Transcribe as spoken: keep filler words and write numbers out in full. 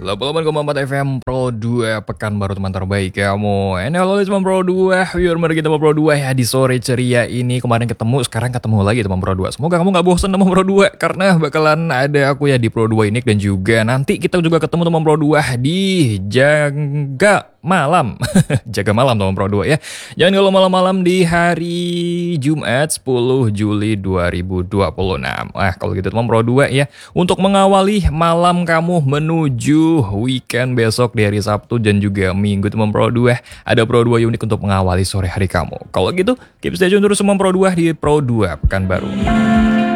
delapan puluh delapan koma empat F M Pro dua, pekan baru teman terbaik kamu. Ini halo teman Pro dua, biar mari kita Pro dua ya di sore ceria ini. Kemarin ketemu, sekarang ketemu lagi teman Pro dua. Semoga kamu gak bosan teman Pro dua, karena bakalan ada aku ya di Pro dua ini. Dan juga nanti kita juga ketemu teman Pro dua di Jaga Malam. Jaga Malam teman Pro dua ya. Jangan kalau malam-malam di hari Jumat sepuluh Juli dua ribu dua puluh enam. Wah kalau gitu teman Pro dua ya, untuk mengawali malam kamu menuju weekend besok di hari Sabtu dan juga Minggu teman Pro dua, ada Pro dua unik untuk mengawali sore hari kamu. Kalau gitu keep stay tune terus teman Pro dua di Pro dua Pekanbaru.